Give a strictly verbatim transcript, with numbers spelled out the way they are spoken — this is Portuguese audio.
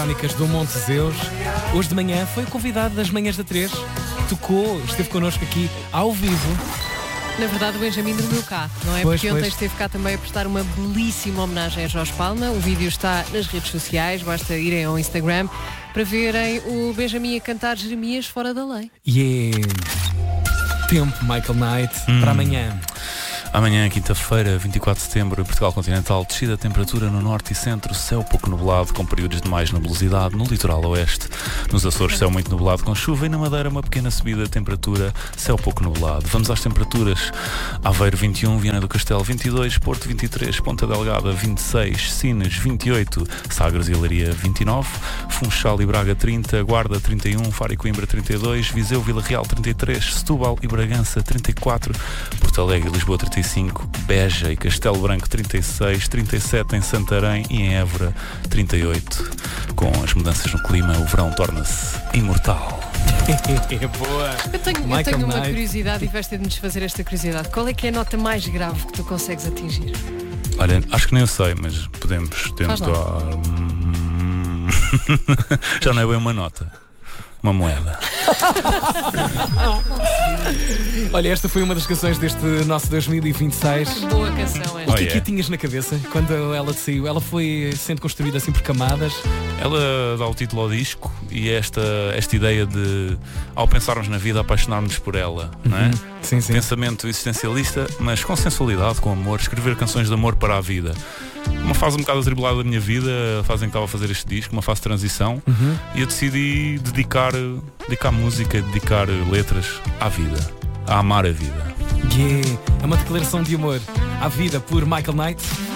Crónicas do Monte Zeus. Hoje de manhã foi o convidado das manhãs da três. Tocou, esteve connosco aqui ao vivo. Na verdade, o Benjamin dormiu cá, não é? Pois, Porque ontem pois. esteve cá também a prestar uma belíssima homenagem a Jorge Palma. O vídeo está nas redes sociais, basta irem ao Instagram para verem o Benjamin a cantar Jeremias fora da lei. Yeah. Tempo, Michael Knight, hum. para amanhã. Amanhã, quinta-feira, vinte e quatro de setembro, em Portugal Continental, descida a temperatura no norte e centro, céu pouco nublado, com períodos de mais nebulosidade no litoral oeste. Nos Açores, céu muito nublado com chuva e na Madeira, uma pequena subida de temperatura, céu pouco nublado. Vamos às temperaturas. Aveiro, vinte e um, Viana do Castelo, vinte e dois, Porto, vinte e três, Ponta Delgada, vinte e seis, Sines, vinte e oito, Sagres e Leiria, vinte e nove, Funchal e Braga, trinta, Guarda, trinta e um, Faro e Coimbra, trinta e dois, Viseu, Vila Real, trinta e três, Setúbal e Bragança, trinta e quatro, Porto Alegre e Lisboa, trinta e cinco, Beja e Castelo Branco, trinta e seis, trinta e sete em Santarém e em Évora, trinta e oito. Com as mudanças no clima, o verão torna-se imortal. É boa. Eu tenho, eu Michael tenho uma Knight. curiosidade e vais-te de desfazer esta curiosidade. Qual é que é a nota mais grave que tu consegues atingir? Olha, acho que nem eu sei, mas podemos tentar. Já não é bem uma nota. Uma moeda. Olha, esta foi uma das canções deste nosso dois mil e vinte e seis. Que boa canção esta. O que é Oh, que yeah. tinhas na cabeça quando ela te saiu? Ela foi sendo construída assim por camadas. Ela dá o título ao disco e esta, esta ideia de, ao pensarmos na vida, apaixonarmos por ela, não é? Sim, sim. Pensamento existencialista, mas com sensualidade, com amor, escrever canções de amor para a vida. Uma fase um bocado atribulada da minha vida, a fase em que estava a fazer este disco, uma fase de transição, Uhum. e eu decidi dedicar, dedicar música, dedicar letras à vida, a amar a vida. Yeah. É uma declaração de amor à vida por Michael Knight.